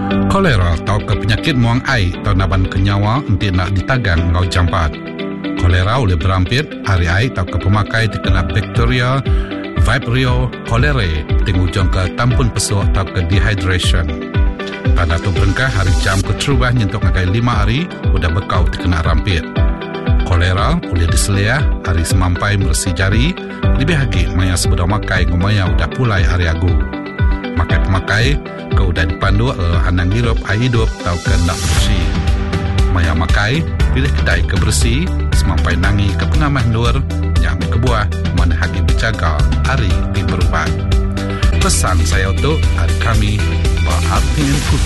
Kolera atau ke penyakit muang air atau naban kenyawa nanti nak ditagan ngau jampat. Kolera boleh berampit hari air atau ke pemakai terkena bakteria Vibrio cholerae tingujung ke tampun pesuk atau ke dehydration. Tanda tu berengkah hari jam keterubah nyentuk ngagai 5 hari udah bekau terkena rampit. Kolera boleh diseliah hari semampai meresi jari lebih lagi maya sebeda makai ngomaya udah pulai hari agu. Makai pemakai ke udah dipandu hanang hirup air hidup atau ke nak bersih. Maya makai pilih kedai kebersih semampai nangi ke pengamah luar yang kebuah mana hagi berjaga hari di perubahan. Pesan saya untuk hari kami Pak Artin